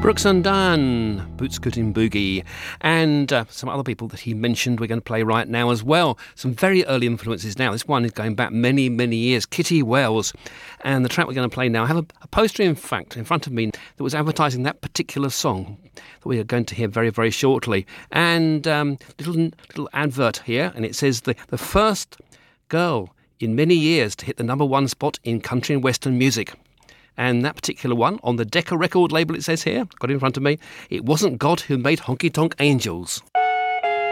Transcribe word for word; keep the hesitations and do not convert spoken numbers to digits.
Brooks and Dunn, Boots Scooting Boogie, and uh, some other people that he mentioned we're going to play right now as well. Some very early influences now. This one is going back many, many years. Kitty Wells. And the track we're going to play now, I have a, a poster, in fact, in front of me that was advertising that particular song that we are going to hear very, very shortly. And um, little little advert here, and it says the, the first girl in many years to hit the number one spot in country and western music. And that particular one, on the Decca record label, it says here, got it in front of me, it wasn't God who made honky-tonk angels.